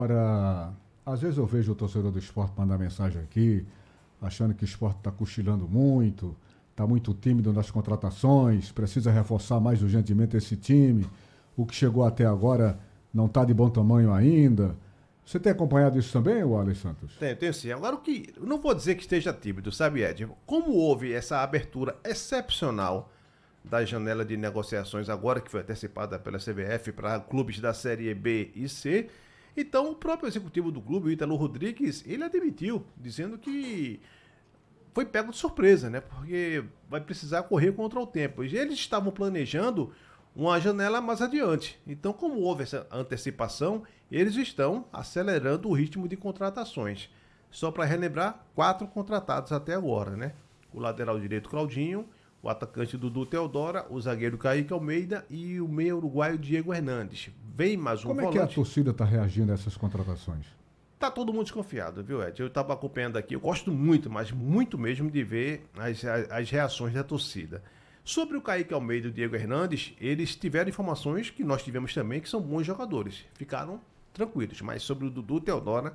Agora, às vezes eu vejo o torcedor do esporte mandar mensagem aqui, achando que o esporte está cochilando muito, está muito tímido nas contratações, precisa reforçar mais urgentemente esse time. O que chegou até agora não está de bom tamanho ainda. Você tem acompanhado isso também, Wallace Santos? Tenho sim. Agora, eu não vou dizer que esteja tímido, sabe, Ed? Como houve essa abertura excepcional da janela de negociações agora, que foi antecipada pela CBF para clubes da Série B e C, então o próprio executivo do clube, o Ítalo Rodrigues, ele admitiu, dizendo que foi pego de surpresa, né? Porque vai precisar correr contra o tempo. E eles estavam planejando uma janela mais adiante. Então, como houve essa antecipação, eles estão acelerando o ritmo de contratações. Só para relembrar, 4 contratados até agora, né? O lateral direito Claudinho, o atacante Dudu Teodora, o zagueiro Kaique Almeida e o meio uruguaio Diego Hernandes. Vem mais um Como é volante. que a torcida está reagindo a essas contratações? Tá todo mundo desconfiado, viu, Ed? Eu estava acompanhando aqui, eu gosto muito, mas muito mesmo de ver as reações da torcida. Sobre o Kaique Almeida e o Diego Hernandes, eles tiveram informações que nós tivemos também, que são bons jogadores. Ficaram tranquilos. Mas sobre o Dudu Teodora,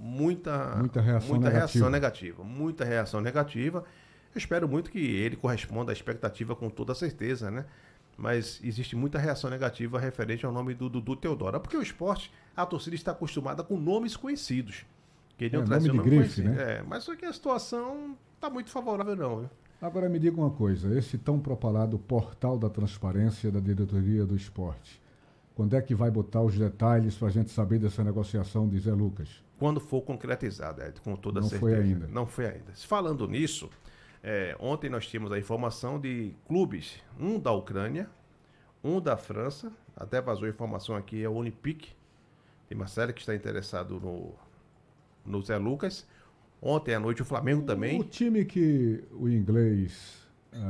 Muita reação negativa. Muita reação negativa. Eu espero muito que ele corresponda à expectativa com toda certeza, né? Mas existe muita reação negativa referente ao nome do Dudu Teodora. Porque o esporte, a torcida está acostumada com nomes conhecidos. É, nome de grife, né? Mas só que a situação está muito favorável não, viu? Agora me diga uma coisa, esse tão propalado portal da transparência da diretoria do esporte, quando é que vai botar os detalhes para a gente saber dessa negociação de Zé Lucas? Quando for concretizado, Ed, com toda Não certeza. foi ainda. Não foi ainda. Falando nisso, ontem nós tínhamos a informação de clubes, um da Ucrânia, um da França, até vazou a informação aqui, é o Olympique de Marseille, que está interessado no Zé Lucas. Ontem à noite o Flamengo também. O time que o inglês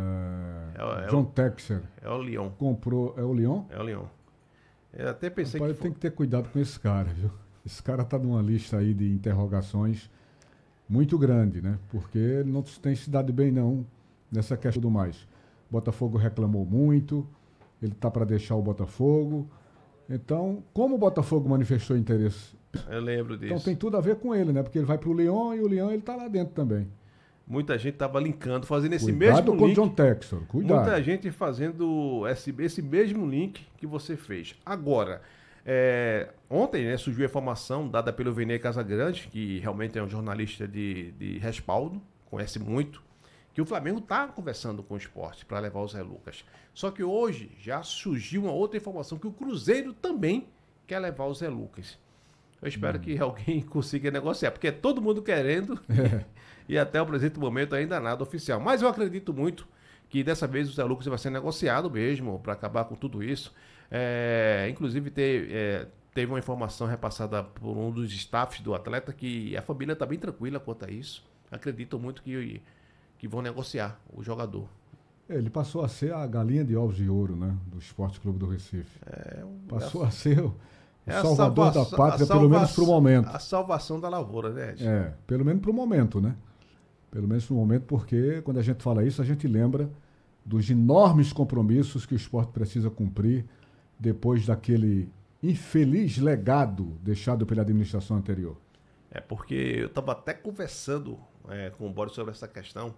John Texer é o Lyon. comprou, é o Lyon? É o Lyon. Eu até pensei Rapaz, tem que ter cuidado com esse cara, viu? Esse cara tá numa lista aí de interrogações muito grande, né? Porque não tem se dado bem não nessa questão do mais. Botafogo reclamou muito, ele tá para deixar o Botafogo. Então, como o Botafogo manifestou interesse? Eu lembro disso. Então tem tudo a ver com ele, né? Porque ele vai pro Lyon e o Lyon ele tá lá dentro também. Muita gente tava linkando, fazendo esse Cuidado mesmo com o link. John Textor, cuidado. Muita gente fazendo esse mesmo link que você fez. Agora, ontem, né, surgiu a informação dada pelo Vene Casagrande, que realmente é um jornalista de respaldo, conhece muito, que o Flamengo está conversando com o esporte para levar o Zé Lucas. Só que hoje já surgiu uma outra informação que o Cruzeiro também quer levar o Zé Lucas. Eu espero que alguém consiga negociar, porque é todo mundo querendo e até o presente momento ainda nada oficial. Mas eu acredito muito que dessa vez o Zé Lucas vai ser negociado mesmo para acabar com tudo isso. Inclusive teve uma informação repassada por um dos staffs do atleta que a família está bem tranquila quanto a isso. Acredito muito que vão negociar o jogador. Ele passou a ser a galinha de ovos de ouro, né? Do Esporte Clube do Recife. Passou a ser o salvador da pátria, pelo menos para o momento. A salvação da lavoura, né, Ed? Pelo menos para o momento, né? Pelo menos para o momento, porque quando a gente fala isso, a gente lembra dos enormes compromissos que o esporte precisa cumprir depois daquele infeliz legado deixado pela administração anterior. Porque eu estava até conversando com o Boris sobre essa questão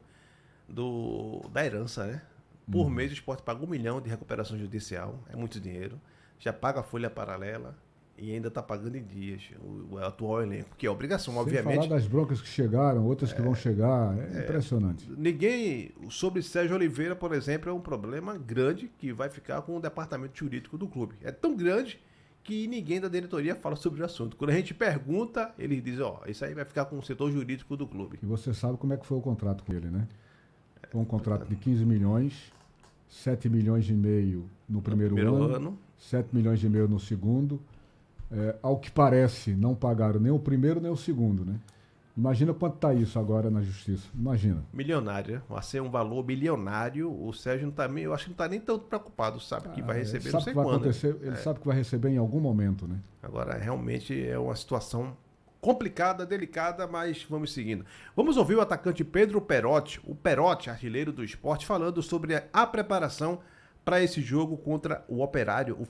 da herança, né? Por mês o esporte paga 1 milhão de recuperação judicial, é muito dinheiro. Já paga a folha paralela e ainda está pagando em dias o atual elenco, que é obrigação, Sem obviamente. falar das broncas que chegaram, outras que vão chegar, impressionante. Sobre Sérgio Oliveira, por exemplo, é um problema grande que vai ficar com o departamento jurídico do clube. É tão grande que ninguém da diretoria fala sobre o assunto. Quando a gente pergunta, eles dizem, isso aí vai ficar com o setor jurídico do clube. E você sabe como é que foi o contrato com ele, né? Foi um contrato de 15 milhões, 7 milhões e meio no primeiro ano, 7 milhões e meio no segundo. Ao que parece, não pagaram nem o primeiro nem o segundo, né? Imagina quanto está isso agora na justiça. Imagina. Milionário, né? Vai ser um valor bilionário. O Sérgio não tá, eu acho que não está nem tanto preocupado, sabe que vai receber, não sei quando. Ele sabe que vai receber em algum momento, né? Agora, realmente é uma situação complicada, delicada, mas vamos seguindo. Vamos ouvir o atacante Pedro Perotti, o Perotti, artilheiro do esporte, falando sobre a preparação para esse jogo contra o Operário,